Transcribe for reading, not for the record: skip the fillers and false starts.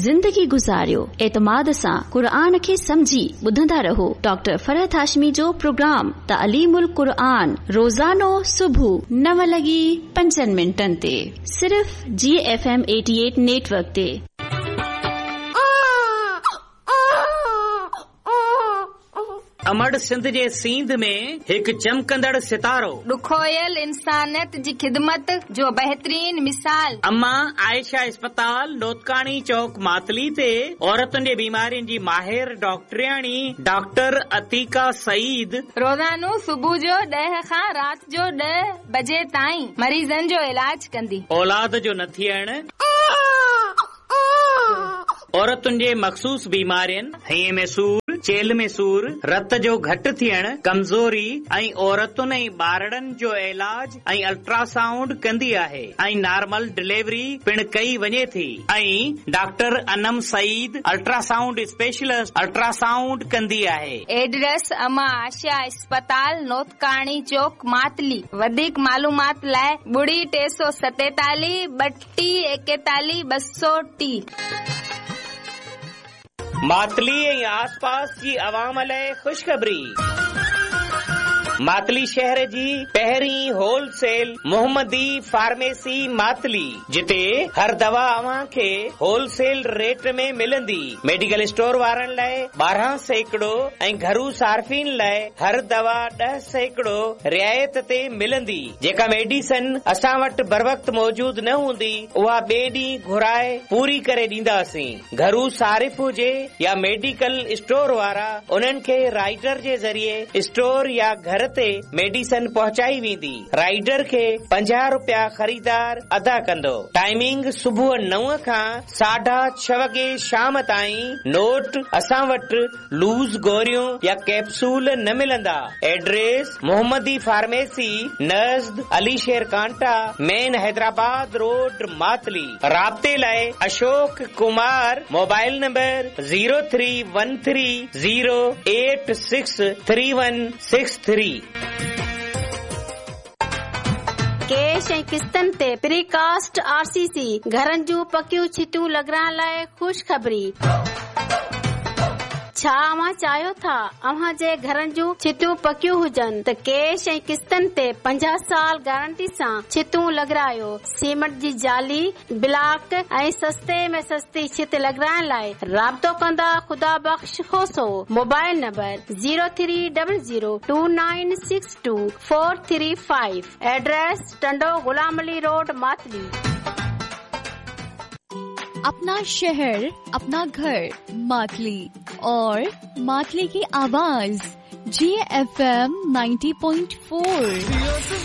ज़िंदगी गुज़ारियो एतमाद सां क़ुरान खे समझी ॿुधंदा रहो। डॉक्टर फरहत हाशमी जो प्रोग्राम तालीमुल क़ुरान रोज़ानो सुबुह 9:05 ते सिर्फ़ GFM 88 नेटवर्क ते। अमड़ सिंध जे सींध में एक चमकंदड़ सितारो ॾुखोयल इंसानियत जी ख़िदमत जो बहितरीन मिसाल। अम्मा आयशा अस्पताल नोतकानी चौक मातली ते औरतुनि जे बीमारियुनि जी माहिर डॉक्टरियाणी डॉक्टर अतीका सईद रोज़ानो सुबुह जो 10 खां रात जो 10 बजे ताईं मरीज़नि जो इलाज कंदी। औलाद जो न थियण, औरतुनि जे मखसूस बीमारियुनि हईअ में सूर, चेल में सूर, रत जो घट थियण, कमज़ोरी ऐं औरतुनि ऐं ॿारड़नि जो इलाज ऐं अल्ट्रासाउंड कंदी आहे ऐं नॉर्मल डिलीवरी पिण कई वञे थी। ऐं doctor Anam Saeed ultrasound specialist ultrasound कंदी आहे। एड्रेस अमा आशा अस्पताल नोतकानी चौक मातली। वधीक मालूमात लाइ 347 32 230। मातली ऐं आसपास जी अवाम लाइ खुशखबरी। मातली शहर जी पहिरीं होलसेल मोहम्मदी फार्मेसी मातली, जिते हर दवा अव्हां खे होलसेल रेट में मिलंदी। मेडिकल स्टोर वारनि लाइ 12% ऐं घरू सार्फिन लाइ हर दवा 10% रियायत ते मिलंदी। जेका मेडिसिन असां वटि बर वक्त मौजूद न हूंदी उहा ॿिए ॾींहुं घुराए पूरी करे ॾींदासीं। घरू सारिफ हुजे या मेडिकल स्टोर वारा, उन्हनि खे राइडर जे ज़रिए स्टोर या घर ते मेडिसिन पहुचाई वेंदी। राइडर खे 50 रुपया ख़रीदार अदा कंदो। टाइमिंग सुबुह 9 खां 6:30 वगे शाम ताईं। नोट, असां वटि लूज़ गोरियूं या कैप्सूल न मिलंदा। एड्रेस मोहम्मदी फार्मेसी नज़द अली शेर कांटा, मेन हैदराबाद रोड मातली। राब्ते लाइ Ashok Kumar, mobile number 0313086363। Cash ऐं किस्तनि ते प्रीकास्ट RCC घरनि जूं पकियूं छिटियूं लॻाइण लाइ ख़ुशख़बरी। छा अव्हां चाहियो था अव्हां जे घरनि जूं छिटियूं पकियूं हुजनि त कैश ऐं किस्तनि ते 50 साल गारंटी सां छिटियूं लॻारायो। सीमेंट जी जाली, ब्लॉक ऐं सस्ते में सस्ती छित लॻाइण लाइ राब्तो कंदा ख़ुदा बख़्श खोसो। Mobile number 03002962 435। Address Tando Ghulam Ali road Matali. अपना शहर, अपना घर, मातली और मातली की आवाज GFM 90.4।